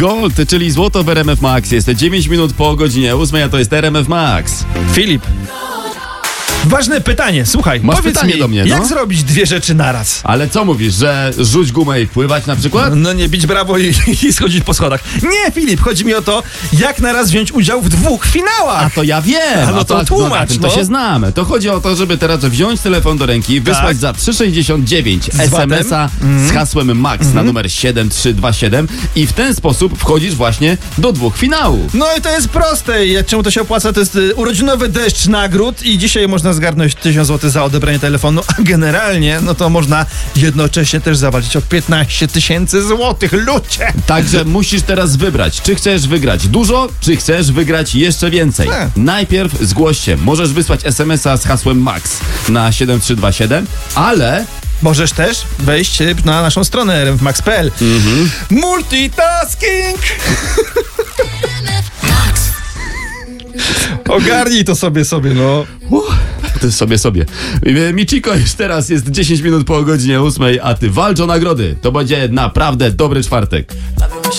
Gold, czyli złoto w RMF Max. Jest 9 minut po godzinie 8, a to jest RMF Max. Filip. Ważne pytanie, słuchaj, Masz powiedz pytanie mi, do mnie, jak no? zrobić dwie rzeczy naraz? Ale co mówisz, że rzuć gumę i pływać na przykład? No nie bić brawo i schodzić po schodach. Nie, Filip, chodzi mi o to, jak naraz wziąć udział w 2 finałach. A to ja wiem. A no to tłumacz, na tym no. to się znamy. To chodzi o to, żeby teraz wziąć telefon do ręki, wysłać za 3,69 SMS-a z hasłem MAX na numer 7327 i w ten sposób wchodzisz właśnie do 2 finałów. No i to jest proste. Czemu to się opłaca? To jest urodzinowy deszcz nagród i dzisiaj można zgarnąć 1000 zł za odebranie telefonu, a generalnie no to można jednocześnie też zawalczyć o 15 000 złotych. Ludzie! Także musisz teraz wybrać, czy chcesz wygrać dużo, czy chcesz wygrać jeszcze więcej. Najpierw zgłoś się. Możesz wysłać SMS-a z hasłem MAX na 7327, ale Możesz też wejść na naszą stronę rmfmax.pl. Multitasking! Ogarnij to sobie, no. ty sobie. Michiko już teraz jest 10 minut po godzinie 8, a ty walcz o nagrody. To będzie naprawdę dobry czwartek.